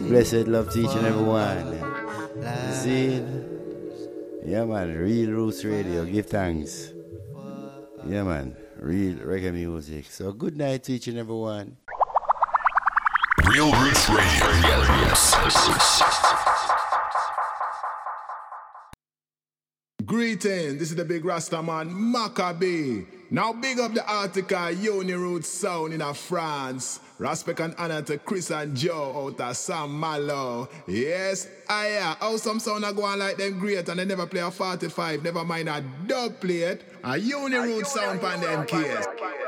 Blessed love to each and every one. See it? Yeah, man. Real Roots Radio. Give thanks. Yeah, man. Real reggae music. So good night to each and every one. Real Roots Radio. Greetings, this is the big Rasta man, Maccabee. Now big up the article, Uni Roots Sound in France. Respect and honor to Chris and Joe out of Sam Malo. Yes, how some sound are going like them great and they never play a 45, never mind a dub plate. A Uni Roots Sound pan them case.